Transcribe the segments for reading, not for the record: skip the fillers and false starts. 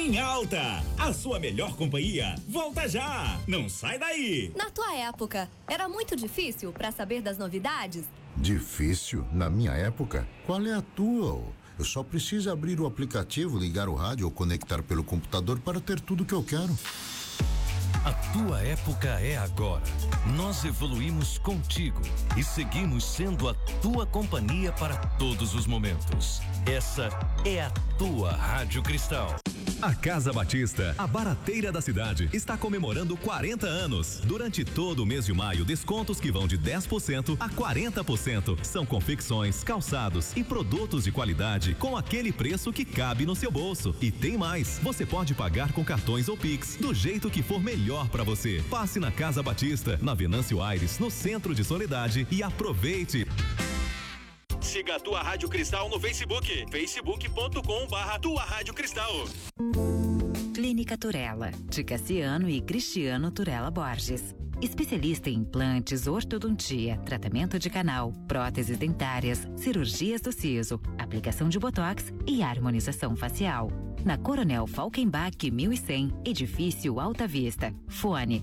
em alta. A sua melhor companhia volta já. Não sai daí. Na tua época, era muito difícil para saber das novidades? Difícil? Na minha época? Qual é a tua? Eu só preciso abrir o aplicativo, ligar o rádio ou conectar pelo computador para ter tudo que eu quero. A tua época é agora. Nós evoluímos contigo e seguimos sendo a tua companhia para todos os momentos. Essa é a tua Rádio Cristal. A Casa Batista, a barateira da cidade, está comemorando 40 anos. Durante todo o mês de maio, descontos que vão de 10% a 40%. São confecções, calçados e produtos de qualidade com aquele preço que cabe no seu bolso. E tem mais, você pode pagar com cartões ou Pix, do jeito que for melhor para você. Passe na Casa Batista, na Venâncio Aires, no Centro de Soledade e aproveite. Siga a Tua Rádio Cristal no Facebook, facebook.com/Tua Rádio Cristal. Clínica Turella, de Cassiano e Cristiano Turella Borges. Especialista em implantes, ortodontia, tratamento de canal, próteses dentárias, cirurgias do siso, aplicação de botox e harmonização facial. Na Coronel Falkenbach 1100, edifício Alta Vista. Fone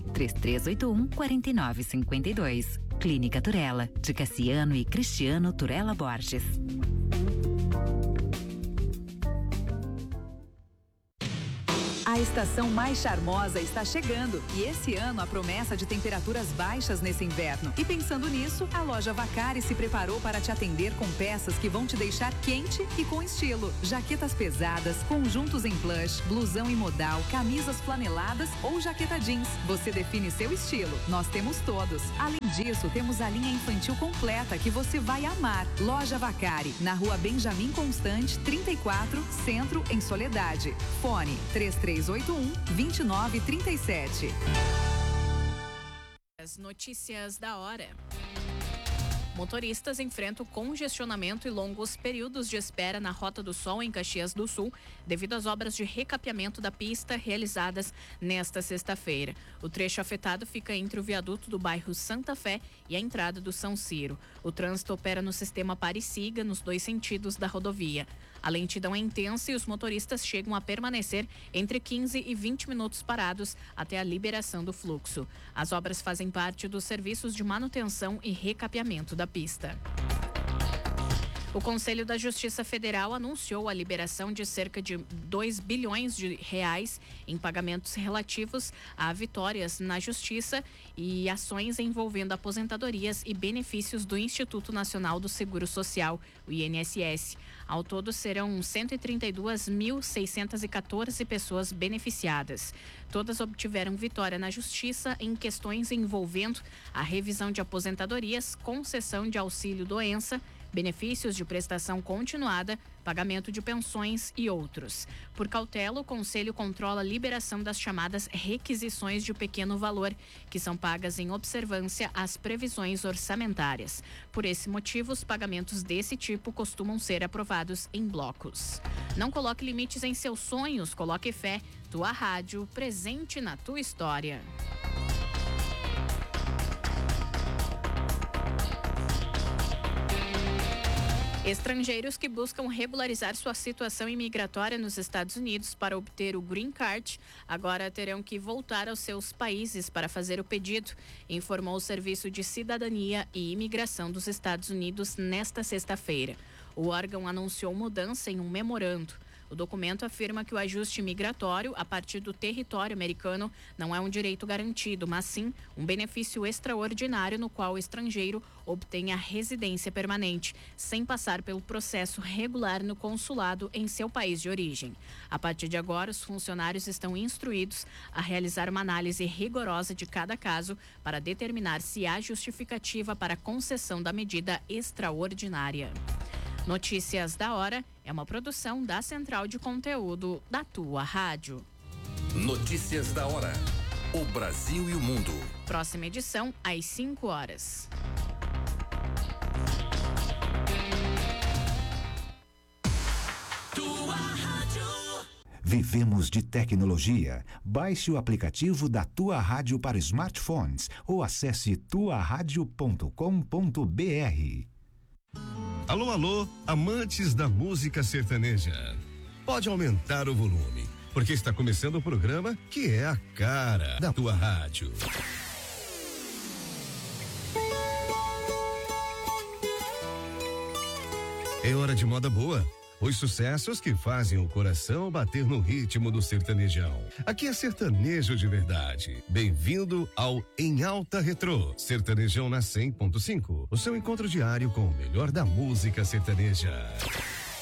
3381-4952. Clínica Turella, de Cassiano e Cristiano Turella Borges. A estação mais charmosa está chegando e esse ano a promessa de temperaturas baixas nesse inverno. E pensando nisso, a loja Vacari se preparou para te atender com peças que vão te deixar quente e com estilo. Jaquetas pesadas, conjuntos em plush, blusão em modal, camisas flaneladas ou jaqueta jeans. Você define seu estilo. Nós temos todos. Além disso, temos a linha infantil completa que você vai amar. Loja Vacari, na Rua Benjamin Constante, 34, Centro, em Soledade. Fone 3381-2937. As notícias da hora. Motoristas enfrentam congestionamento e longos períodos de espera na Rota do Sol em Caxias do Sul, devido às obras de recapeamento da pista realizadas nesta sexta-feira. O trecho afetado fica entre o viaduto do bairro Santa Fé e a entrada do São Ciro. O trânsito opera no sistema pare-siga nos dois sentidos da rodovia. A lentidão é intensa e os motoristas chegam a permanecer entre 15 e 20 minutos parados até a liberação do fluxo. As obras fazem parte dos serviços de manutenção e recapeamento da pista. O Conselho da Justiça Federal anunciou a liberação de cerca de 2 bilhões de reais em pagamentos relativos a vitórias na Justiça e ações envolvendo aposentadorias e benefícios do Instituto Nacional do Seguro Social, o INSS. Ao todo, serão 132.614 pessoas beneficiadas. Todas obtiveram vitória na Justiça em questões envolvendo a revisão de aposentadorias, concessão de auxílio-doença, benefícios de prestação continuada, pagamento de pensões e outros. Por cautela, o Conselho controla a liberação das chamadas requisições de pequeno valor, que são pagas em observância às previsões orçamentárias. Por esse motivo, os pagamentos desse tipo costumam ser aprovados em blocos. Não coloque limites em seus sonhos, coloque fé. Tua rádio, presente na tua história. Estrangeiros que buscam regularizar sua situação imigratória nos Estados Unidos para obter o Green Card agora terão que voltar aos seus países para fazer o pedido, informou o Serviço de Cidadania e Imigração dos Estados Unidos nesta sexta-feira. O órgão anunciou mudança em um memorando. O documento afirma que o ajuste migratório a partir do território americano não é um direito garantido, mas sim um benefício extraordinário no qual o estrangeiro obtém a residência permanente, sem passar pelo processo regular no consulado em seu país de origem. A partir de agora, os funcionários estão instruídos a realizar uma análise rigorosa de cada caso para determinar se há justificativa para a concessão da medida extraordinária. Notícias da hora é uma produção da Central de Conteúdo da Tua Rádio. Notícias da hora. O Brasil e o mundo. Próxima edição às 5 horas. Tua Rádio. Vivemos de tecnologia. Baixe o aplicativo da Tua Rádio para smartphones ou acesse tuaradio.com.br. Alô, alô, amantes da música sertaneja. Pode aumentar o volume. porque está começando o programa que é a cara da tua rádio. É hora de moda boa. Os sucessos que fazem o coração bater no ritmo do sertanejão. Aqui é sertanejo de verdade. Bem-vindo ao Em Alta Retrô, sertanejão na 100.5. O seu encontro diário com o melhor da música sertaneja.